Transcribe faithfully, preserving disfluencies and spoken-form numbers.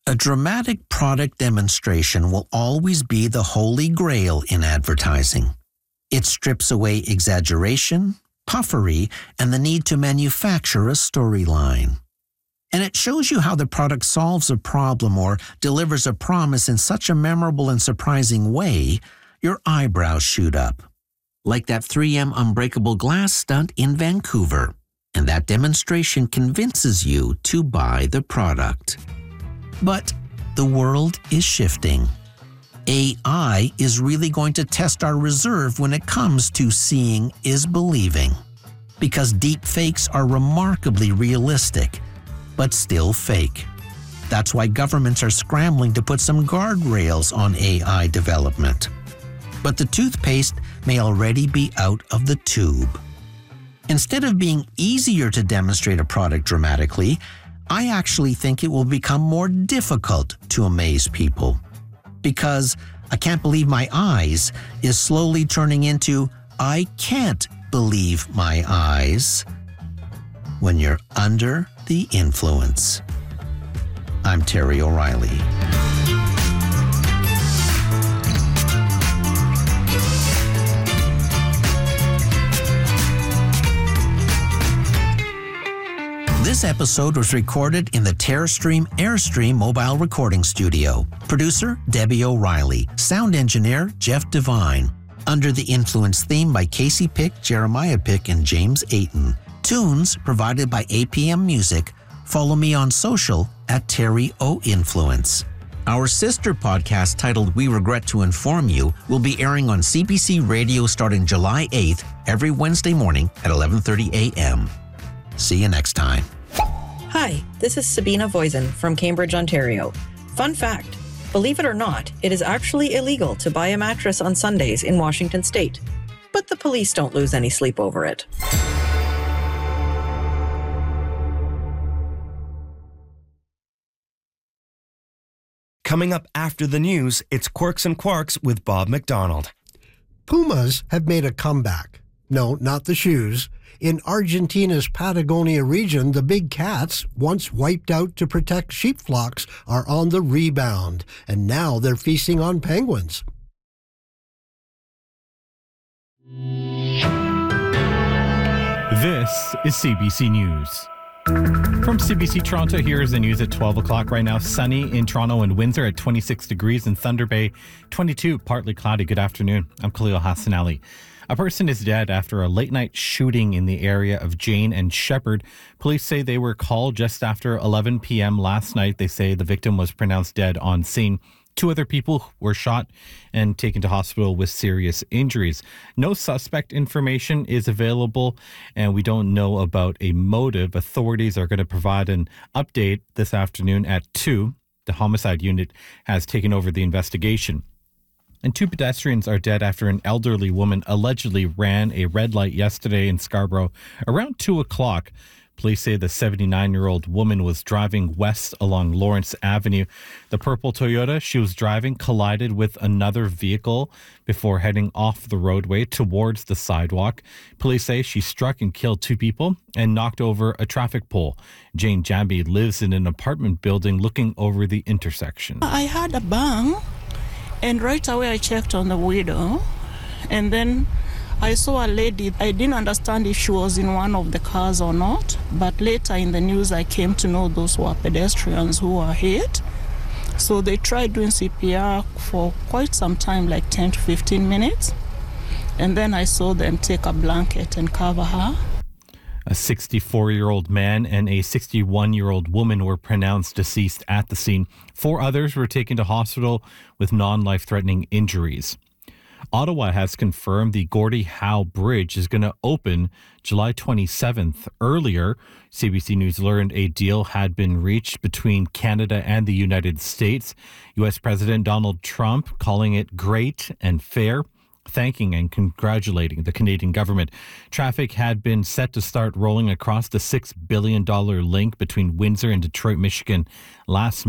A dramatic product demonstration will always be the holy grail in advertising. It strips away exaggeration, puffery, and the need to manufacture a storyline. And it shows you how the product solves a problem or delivers a promise in such a memorable and surprising way, your eyebrows shoot up. Like that three M unbreakable glass stunt in Vancouver. And that demonstration convinces you to buy the product. But the world is shifting. A I is really going to test our reserve when it comes to seeing is believing. Because deep fakes are remarkably realistic, but still fake. That's why governments are scrambling to put some guardrails on A I development. But the toothpaste may already be out of the tube. Instead of being easier to demonstrate a product dramatically, I actually think it will become more difficult to amaze people. Because I can't believe my eyes is slowly turning into I can't believe my eyes when you're under the influence. I'm Terry O'Reilly. This episode was recorded in the TerraStream Airstream mobile recording studio. Producer, Debbie O'Reilly. Sound engineer, Jeff Devine. Under the Influence theme by Casey Pick, Jeremiah Pick, and James Ayton. Tunes provided by A P M Music. Follow me on social at Terry O Influence. Our sister podcast titled We Regret to Inform You will be airing on C B C Radio starting July eighth every Wednesday morning at eleven thirty a.m. See you next time. Hi, this is Sabina Voisin from Cambridge, Ontario. Fun fact, believe it or not, it is actually illegal to buy a mattress on Sundays in Washington State. But the police don't lose any sleep over it. Coming up after the news, it's Quirks and Quarks with Bob McDonald. Pumas have made a comeback. No, not the shoes. In Argentina's Patagonia region, the big cats, once wiped out to protect sheep flocks, are on the rebound, and now they're feasting on penguins. This is C B C News. From C B C Toronto, here's the news at twelve o'clock right now. Sunny in Toronto and Windsor at twenty-six degrees, and Thunder Bay twenty-two, partly cloudy. Good afternoon. I'm Khalil Hassan Ali. A person is dead after a late-night shooting in the area of Jane and Shepherd. Police say they were called just after eleven p.m. last night. They say the victim was pronounced dead on scene. Two other people were shot and taken to hospital with serious injuries. No suspect information is available, and we don't know about a motive. Authorities are going to provide an update this afternoon at two. The homicide unit has taken over the investigation. And two pedestrians are dead after an elderly woman allegedly ran a red light yesterday in Scarborough around two o'clock. Police say the seventy-nine-year-old woman was driving west along Lawrence Avenue. The purple Toyota she was driving collided with another vehicle before heading off the roadway towards the sidewalk. Police say she struck and killed two people and knocked over a traffic pole. Jane Jambi lives in an apartment building looking over the intersection. I had a bang. And right away I checked on the window, and then I saw a lady. I didn't understand if she was in one of the cars or not, but later in the news I came to know those were pedestrians who were hit. So they tried doing C P R for quite some time, like ten to fifteen minutes, and then I saw them take a blanket and cover her. A sixty-four-year-old man and a sixty-one-year-old woman were pronounced deceased at the scene. Four others were taken to hospital with non-life-threatening injuries. Ottawa has confirmed the Gordie Howe Bridge is going to open July twenty-seventh. Earlier, C B C News learned a deal had been reached between Canada and the United States. U S President Donald Trump calling it great and fair, thanking and congratulating the Canadian government. Traffic had been set to start rolling across the six billion dollars link between Windsor and Detroit, Michigan last month.